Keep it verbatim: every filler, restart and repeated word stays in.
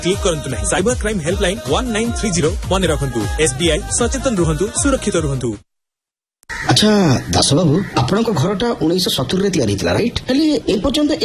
Click करंतु नहीं। Cyber crime helpline one nine three zero मन रखंतु। एसबीआई सचेतन रुहंतु, सुरक्षित रुहंतु। अच्छा दास बाबू, आपणको घरटा उन्नीस सौ सत्तर रे तैयारी थिला, राइट? हेले ए पर्यंत